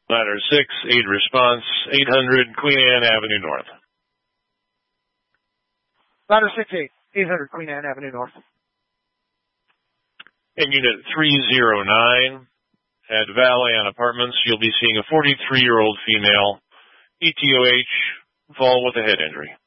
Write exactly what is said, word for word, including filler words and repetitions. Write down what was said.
Ladder six, aid response, eight hundred Queen Anne Avenue North. Ladder six eight, eight hundred Queen Anne Avenue North. In Unit three oh nine at Valley on Apartments, you'll be seeing a forty-three-year-old female, E T O H, fall with a head injury.